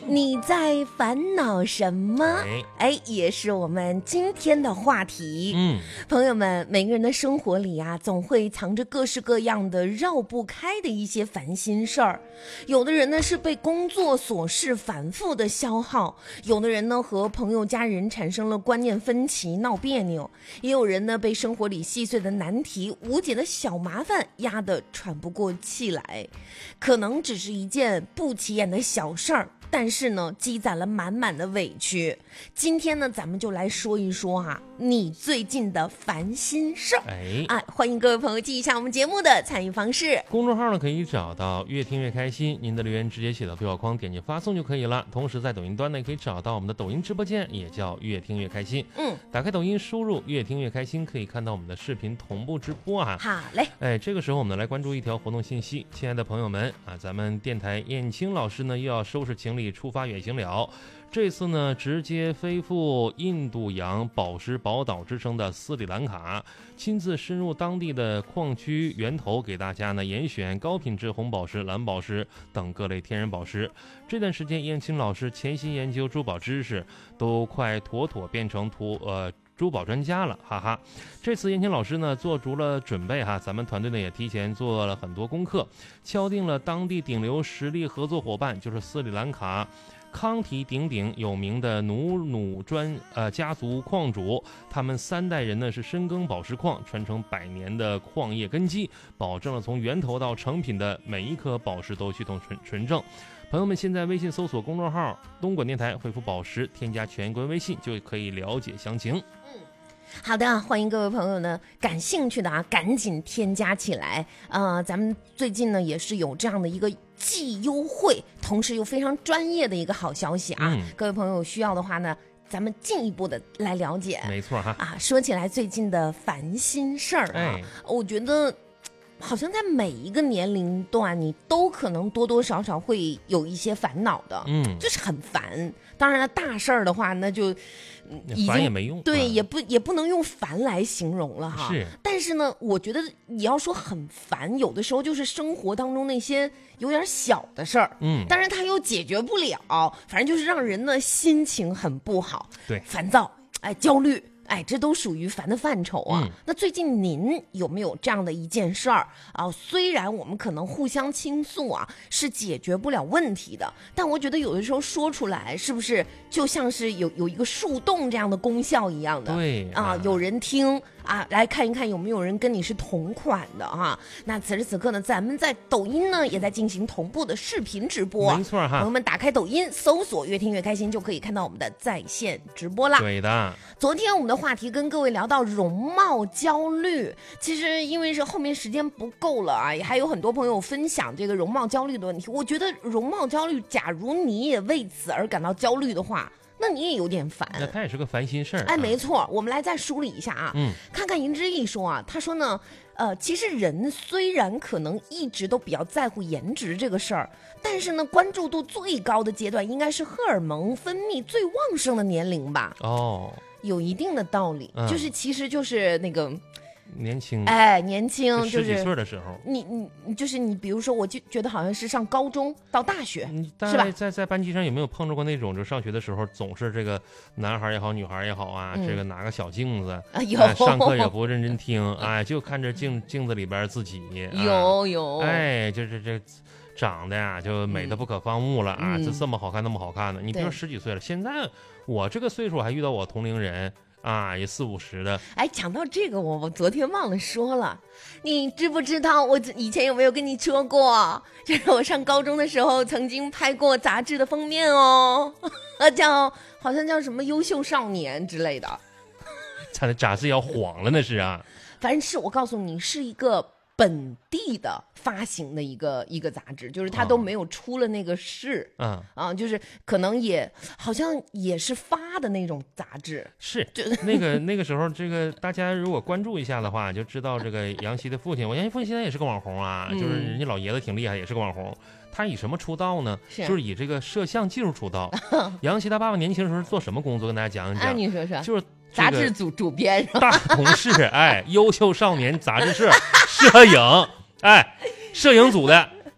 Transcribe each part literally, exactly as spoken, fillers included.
你在烦恼什么？ 哎， 哎，也是我们今天的话题。 嗯， 朋友们，每个人的生活里啊，总会藏着各式各样的绕不开的一些烦心事儿。有的人呢是被工作琐事反复的消耗，有的人呢和朋友家人产生了观念分歧，闹别扭，也有人呢被生活里细碎的难题、无解的小麻烦压得喘不过气来。可能只是一件不起眼的小事儿，但是呢积攒了满满的委屈。今天呢咱们就来说一说哈、啊，你最近的烦心事儿。 哎， 啊，欢迎各位朋友记一下我们节目的参与方式。 公众号呢可以找到越听越开心，您的留言直接写到对话框，点击发送就可以了。同时在抖音端呢也可以找到我们的抖音直播间，也叫越听越开心。 嗯， 打开抖音输入越听越开心，可以看到我们的视频同步直播啊。 好嘞。 哎，这个时候我们来关注一条活动信息，亲爱的朋友们啊，咱们电台燕青老师呢又要收拾行李出发远行了。这次呢，直接飞赴印度洋宝石宝岛之称的斯里兰卡，亲自深入当地的矿区源头，给大家呢严选高品质红宝石、蓝宝石等各类天然宝石。这段时间，燕青老师潜心研究珠宝知识，都快妥妥变成图呃。珠宝专家了，哈哈！这次燕青老师呢做足了准备哈，咱们团队呢也提前做了很多功课，敲定了当地顶流实力合作伙伴，就是斯里兰卡康体鼎鼎有名的努努专呃家族矿主，他们三代人呢是深耕宝石矿，传承百年的矿业根基，保证了从源头到成品的每一颗宝石都系统纯纯正。朋友们现在微信搜索公众号东莞电台，回复宝石添加全关微信就可以了解详情。 好的，欢迎各位朋友呢，感兴趣的啊，赶紧添加起来。呃，咱们最近呢也是有这样的一个既优惠，同时又非常专业的一个好消息啊。嗯、各位朋友有需要的话呢，咱们进一步的来了解。 没错哈。 啊，说起来最近的烦心事儿啊、哎，我觉得好像在每一个年龄段，你都可能多多少少会有一些烦恼的，嗯，就是很烦。当然了，大事儿的话，那就已经烦也没用， 对， 啊、 也不也不能用烦来形容了哈。 是， 但是呢，我觉得你要说很烦，有的时候就是生活当中那些有点小的事儿，嗯，但是它又解决不了，反正就是让人呢心情很不好， 对， 烦躁，哎，焦虑。哎，这都属于烦的范畴啊、嗯。那最近您有没有这样的一件事儿啊？虽然我们可能互相倾诉啊，是解决不了问题的，但我觉得有的时候说出来，是不是就像是有有一个树洞这样的功效一样的？ 对啊，有人听啊，来看一看有没有人跟你是同款的哈。那此时此刻呢，咱们在抖音呢也在进行同步的视频直播， 没错哈。 朋友们打开抖音搜索越听越开心，就可以看到我们的在线直播啦。 对的。 昨天我们的话题跟各位聊到容貌焦虑，其实因为是后面时间不够了啊，也还有很多朋友分享这个容貌焦虑的问题。我觉得容貌焦虑，假如你也为此而感到焦虑的话，那你也有点烦， 那他也是个烦心事儿。 哎，没错，我们来再梳理一下啊。 嗯， 看看银之毅说啊，他说呢，呃，其实人虽然可能一直都比较在乎颜值这个事儿，但是呢，关注度最高的阶段应该是荷尔蒙分泌最旺盛的年龄吧？ 哦， 有一定的道理，嗯、就是其实就是那个。 年轻， 哎，年轻就是十几岁的时候， 你你就是你，比如说，我就觉得好像是上高中到大学，是吧？ 在在班级上有没有碰着过那种，就上学的时候总是这个男孩也好，女孩也好啊，嗯、这个拿个小镜子， 啊、有、 哎，上课也不认真听，哎，就看着镜镜子里边自己， 有、哎、有， 哎，就是这长得呀，就美的不可方物了啊，这、嗯、这么好看那么好看的，你别说十几岁了，现在我这个岁数还遇到我同龄人。啊，也四五十的。 哎，讲到这个，我我昨天忘了说了，你知不知道我以前有没有跟你说过？就是我上高中的时候曾经拍过杂志的封面哦，叫好像叫什么优秀少年之类的。 咱的杂志要黄了那是啊。 反正是我告诉你，是一个本地的发行的一个一个杂志，就是它都没有出了那个市，嗯啊，就是可能也好像也是发的那种杂志， 是就那个那个时候，这个大家如果关注一下的话，就知道这个杨希的父亲，我杨希父亲现在也是个网红啊，嗯、就是人家老爷子挺厉害，也是个网红。他以什么出道呢？是就是以这个摄像技术出道。杨希他爸爸年轻的时候做什么工作？跟大家讲一讲。 啊、你说说， 就是。 杂志组主编大同事，哎，优秀少年杂志社摄影，哎，摄影组的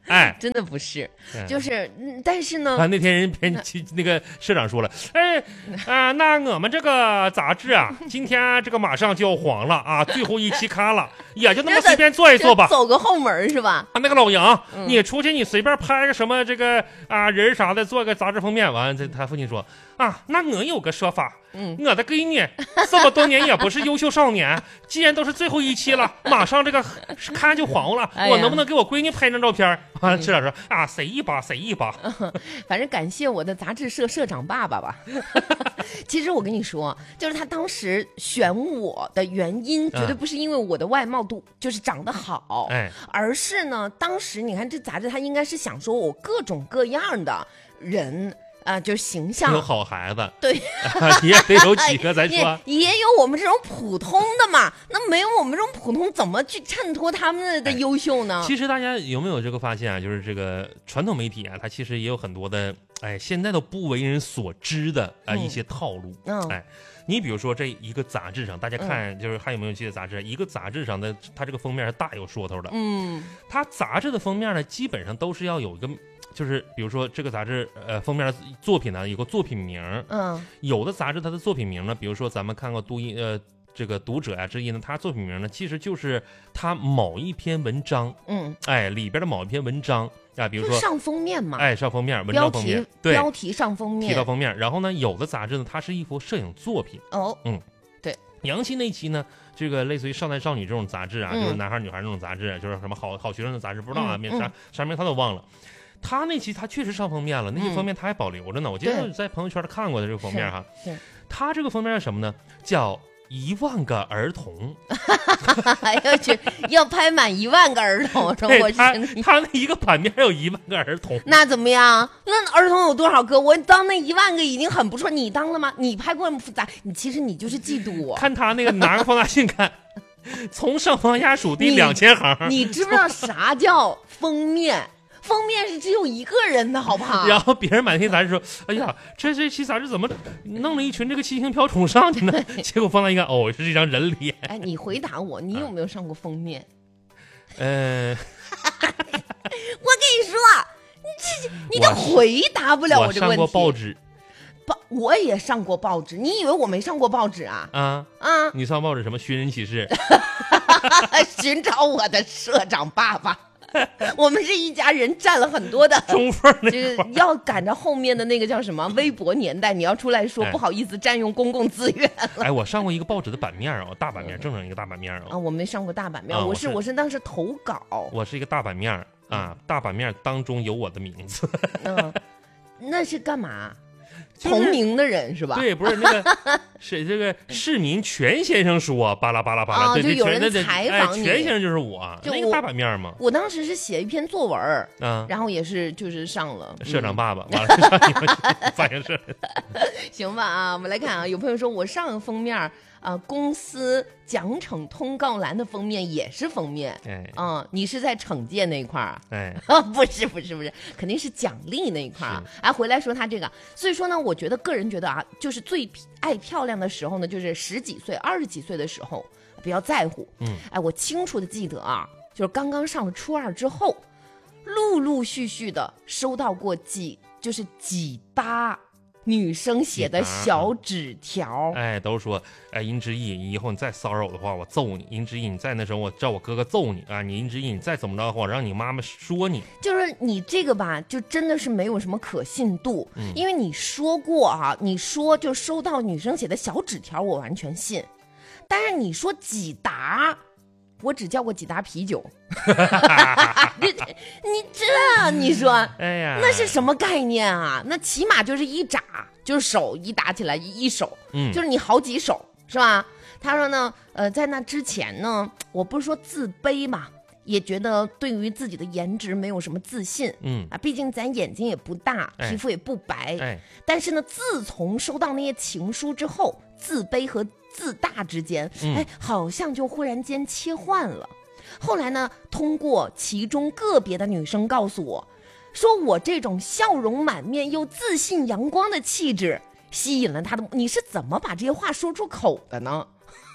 哎， 真的不是， 嗯就是，嗯但是呢， 啊，那天人编辑那个社长说了，哎，啊、呃，那我们这个杂志啊，今天这个马上就要黄了啊，最后一期刊了，也就那么随便做一做吧， 走个后门是吧？ 啊，那个老杨， 嗯、 你出去你随便拍个什么这个啊人啥的，做个杂志封面，完了这他父亲说啊，那我有个说法。嗯，我的闺女这么多年也不是优秀少年，既然都是最后一期了，马上这个刊就黄了，哎、我能不能给我闺女拍张照片？啊，社长说啊，谁一把谁一把、 嗯，反正感谢我的杂志社社长爸爸吧。其实我跟你说，就是他当时选我的原因，绝对不是因为我的外貌度就是长得好， 哎， 而是呢，当时你看这杂志，他应该是想说我各种各样的人。啊、呃，就是形象有好孩子， 对， 也得有几个咱说也，也有我们这种普通的嘛。那没有我们这种普通，怎么去衬托他们的优秀呢？ 哎、其实大家有没有这个发现啊？就是这个传统媒体啊，它其实也有很多的，哎，现在都不为人所知的啊、呃、一些套路。嗯，哎，你比如说这一个杂志上，大家看，嗯、就是还有没有记得杂志？一个杂志上的它这个封面是大有说头的。嗯，它杂志的封面呢，基本上都是要有一个。就是比如说这个杂志呃封面的作品呢有个作品名，嗯，有的杂志它的作品名呢，比如说咱们看过读音呃这个读者呀、啊、之音呢，它作品名呢其实就是它某一篇文章，嗯，哎里边的某一篇文章啊，比如说上封面嘛， 哎上封面文章封面，对， 标题上封面， 提到封面，然后呢有的杂志呢它是一幅摄影作品， 哦， 嗯， 对， 杨希那期呢。这个类似于少男少女这种杂志啊，嗯、就是男孩女孩那种杂志，就是什么好好学生的杂志，不知道啊，名、嗯、啥啥名他都忘了。他那期他确实上封面了，那些封面他还保留着呢。嗯、我记得在朋友圈看过的这个封面哈。 是。 他这个封面是什么呢？叫一万个儿童。 要去要拍满一万个儿童， 对我他他那一个版面有一万个儿童。 那怎么样？那儿童有多少个？我当那一万个已经很不错。你当了吗？你拍过那么复杂？你其实你就是嫉妒我。 看他那个拿个放大镜看。从上往下数第两千行你，你知不知道啥叫封面？封面是只有一个人的，好不好？ 然后别人买那杂志说：“哎呀，这这期杂志怎么弄了一群这个七星瓢虫上去呢？”结果放到一看，哦，是一张人脸。 哎，你回答我，你有没有上过封面？ 呃， 我跟你说，你这你都回答不了我这个问题。 我上过报纸。 报我也上过报纸，你以为我没上过报纸啊？ 啊啊！你上报纸什么寻人启事？ 寻找我的社长爸爸。我们是一家人，占了很多的中缝， 就是要赶着后面的那个叫什么微博年代，你要出来说、哎、不好意思占用公共资源了。 哎，我上过一个报纸的版面哦，大版面，正整一个大版面哦。 啊，我没上过大版面， 啊、 我是我是当时投稿， 我是一个大版面啊，大版面当中有我的名字。 嗯，那是干嘛？就是、同名的人是吧？ 对，不是那个是这个市民全先生说巴拉巴拉巴拉， 哦、 对， 就有人采访你， 哎、全先生就是我， 就那个大版面嘛。 我当时是写一篇作文， 啊， 然后也是就是上了社长爸爸，完、嗯、了上你们发行社。 行吧啊，我们来看啊，有朋友说我上封面。啊，公司奖惩通告栏的封面也是封面，哎，嗯，你是在惩戒那一块儿， 哎， 不是不是不是，肯定是奖励那一块儿啊。哎，回来说他这个，所以说呢，我觉得个人觉得啊，就是最爱漂亮的时候呢，就是十几岁、二十几岁的时候，比较在乎。嗯，哎，我清楚的记得啊，就是刚刚上了初二之后，陆陆续续的收到过几，就是几搭。女生写的小纸条， 哎，都说，哎，殷之意，你以后你再骚扰我的话，我揍你。殷之意，你再那时候我叫我哥哥揍你啊！你殷之意，你再怎么着的话，我让你妈妈说你。 就是你这个吧，就真的是没有什么可信度，嗯、因为你说过啊，你说就收到女生写的小纸条，我完全信，但是你说几沓。我只叫过几打啤酒，你你这你说， 哎呀， 那是什么概念啊？那起码就是一扎，就是手一打起来一一手，嗯，就是你好几手是吧？他说呢，呃，在那之前呢，我不是说自卑嘛，也觉得对于自己的颜值没有什么自信，嗯啊，毕竟咱眼睛也不大，皮肤也不白，哎，但是呢，自从收到那些情书之后，自卑和自大之间，哎，好像就忽然间切换了。后来呢，通过其中个别的女生告诉我，说我这种笑容满面又自信阳光的气质吸引了他的。你是怎么把这些话说出口的呢？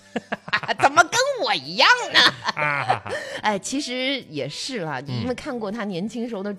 怎么跟我一样呢？ 啊哈哈哎，其实也是啦，因为看过他年轻时候的